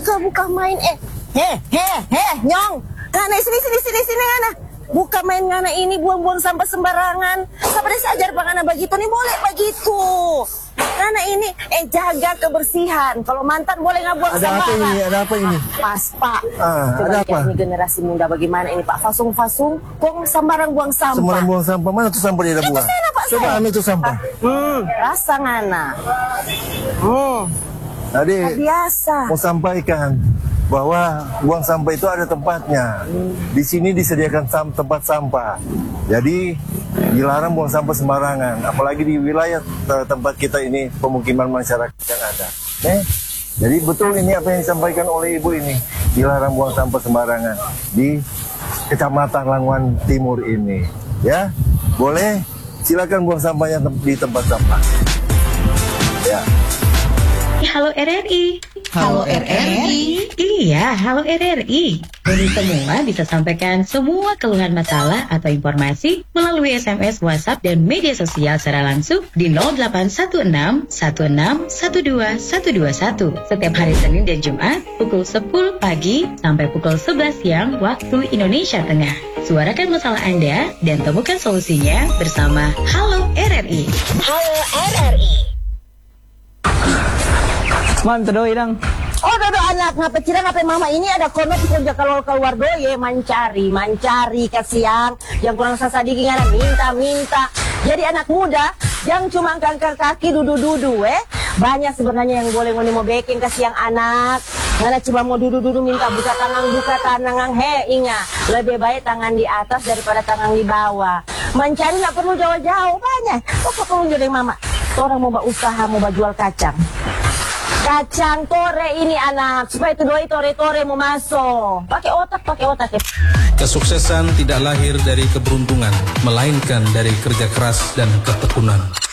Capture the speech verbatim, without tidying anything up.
jaga buka main eh heh heh heh nyong ngana sini sini sini sini ngana buka main ngana ini buang-buang sampah sembarangan sampai disajar pak ngana begitu nih boleh begitu ngana ini eh jaga kebersihan kalau mantan boleh nggak buang ada sampah apa ini ada apa ini pas pak ah, coba ada apa ini generasi muda bagaimana ini pak fasung-fasung buang sembarang buang sampah sembarang buang sampah mana tuh sampah dia buang sana, Pak, coba saya. ambil tuh sampah hmm rasa ngana hmm tadi biasa mau sampaikan bahwa buang sampah itu ada tempatnya. Di sini disediakan sam tempat sampah. Jadi dilarang buang sampah sembarangan, apalagi di wilayah tempat kita ini pemukiman masyarakat yang ada. Eh, jadi betul ini apa yang disampaikan oleh ibu ini, dilarang buang sampah sembarangan di Kecamatan Lamongan Timur ini. Ya, boleh silakan buang sampahnya di tempat sampah. Ya. Halo R R I. Halo R R I. Iya, halo R R I. Jadi semua bisa sampaikan semua keluhan masalah atau informasi melalui S M S, WhatsApp, dan media sosial secara langsung di nol delapan satu enam satu enam satu dua satu dua satu setiap hari Senin dan Jumat pukul sepuluh pagi sampai pukul sebelas siang waktu Indonesia Tengah. Suarakan masalah Anda dan temukan solusinya bersama Halo R R I. Halo R R I. Mam, terdoi dong. Oh, dodo anak ngapa cira ngapa mama ini ada kono kerja kalau keluar doye mancari, mancari kasiang yang kurang sasadiki ngana minta-minta. Jadi anak muda yang cuma angkat kaki dudu-dudu eh. Banyak sebenarnya yang boleh ngoni mau baking kasiang anak. Ngana cuma mau dudu-dudu minta buka tangan buka tangan he ingat lebih baik tangan di atas daripada tangan di bawah. Mencari nggak perlu jauh-jauh banyak. Apa perlu jadi mama? Orang mau usaha mau jual kacang. Kacang tore ini anak supaya itu doi tore-tore mau masuk. Pakai otak, pakai otak. Kesuksesan tidak lahir dari keberuntungan, melainkan dari kerja keras dan ketekunan.